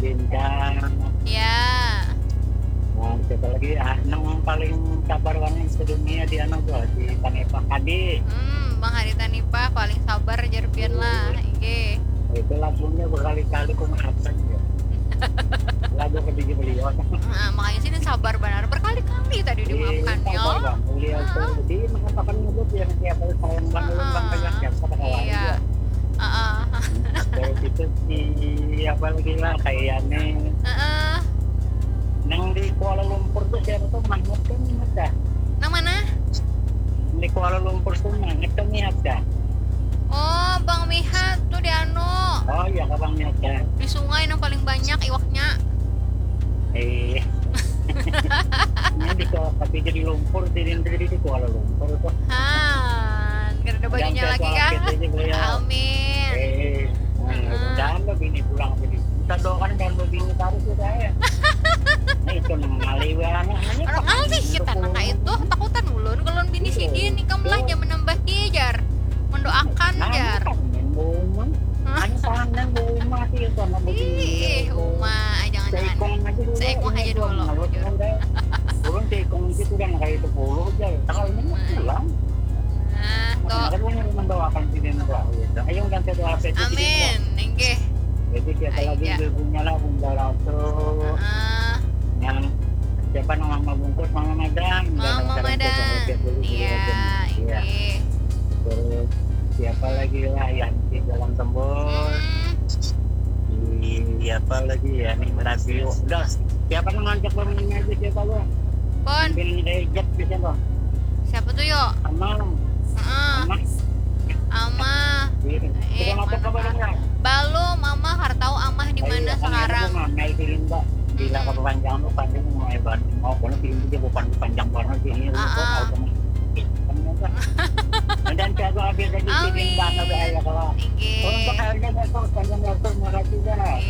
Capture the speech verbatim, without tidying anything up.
Bintang. Ya. Nah, siapa lagi? Ah, yang paling sabar wanita sedunia di anak gua di Tanepa Hadi. Hmm, Bang Hari Tanipa paling sabar jerpian lah. Oke. Itu lagunya berkali-kali ku maafkan ya. Lagu kedua beliau. Nah, makanya sini sabar benar berkali-kali tadi dimaafkan Iya, ya. sabar bang. Beliau tuh di mengatakan nyebut ya tiap kali sayang bang ulun bang banyak ya kata kawan Iya. dia. Heeh. Terus itu di apa lagi lah kayaknya Heeh. nang di Kuala Lumpur tuh siapa tuh Mahmud kan ada. Nang mana? Di Kuala Lumpur tuh Mahmud kan ada. Oh, Bang Mihat tuh di anu, Oh iya kabang ada. di sungai yang paling banyak iwaknya. Eh, ini di Kuala tapi jadi lumpur jadi dari di Kuala Lumpur tuh. Han, gak ada bajunya Jangan lagi saya kah? tolak gitu, beliau. Amin. Eh, Heeh. jangan lo bini pulang jadi. Kita doakan dan lo bini taruh tuh saya. Nah itu nang ngaliwe anak nanya. Orang ngalih kita nang itu takutan ulun kalau bini si dia nikah lah jangan menambah jar. Mendoakan jar. Hanya tangan rumah sih sama Ih, begini. Uma, jangan-jangan. Seikong aja dulu. Seikong aja dulu. Turun seikong itu kan kayak sepuluh aja. Takal ini mah pulang. Nah, tuh. Makanya kan punya mendoakan si dia nabah. Ayo kan saya doa saya. Amin. Nengke. Jadi siapa lagi Aja. ibunya lah Bunda Ratu. Ah, Yang siapa nama Mama Bungkus Mama Madang. Mama Madang. Iya, Iya. ini. Terus siapa lagi lah yang di dalam tembus. Hmm, Siapa lagi ya nih radio. Udah siapa yang ngajak pemainnya aja siapa lo? Pon, Pilih reject bisa lo. siapa tuh yo? Amang. Heeh. Amang. Ama. Sudah Eh, masuk ke mana? barangnya. Belum, Mama har tahu Amah di mana sekarang. Naik film mbak. Bila Mm-mm. kepanjang lu panjang mau hebat. Mau kono film dia bukan panjang banget ini. Lu kok Ah, ah. mau dan jago habis dari film Amin. banget ya kalau Tinggi. untuk akhirnya besok panjang waktu makasih dah.